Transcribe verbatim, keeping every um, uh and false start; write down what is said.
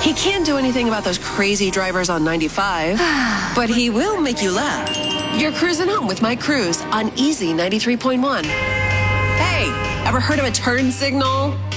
He can't do anything about those crazy drivers on ninety-five, but he will make you laugh. You're cruising home with Mike Cruz on Easy ninety-three point one. Hey, ever heard of a turn signal?